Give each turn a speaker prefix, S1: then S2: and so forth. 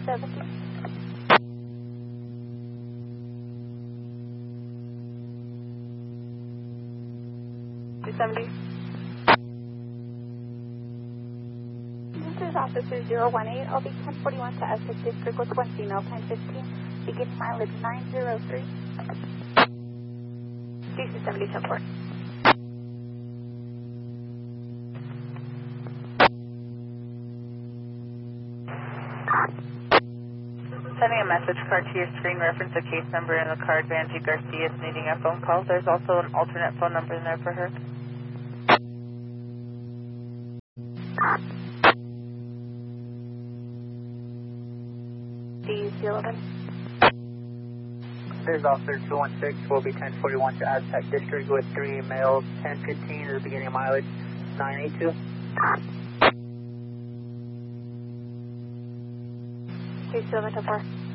S1: 270. 270. This is Officer 018. I'll be 1041 to Essex District with one female, 1015, beginning mileage 903. DC 70 support.
S2: Sending a message card to your screen, reference a case number in the card. Vanjie Garcia is needing a phone call. There's also an alternate phone number in there for her.
S1: DC-11.
S3: There's Officer 216, will be 1041 to Aztec District with 3 males, 1015 is the beginning of mileage, 982.
S1: DC-11 support.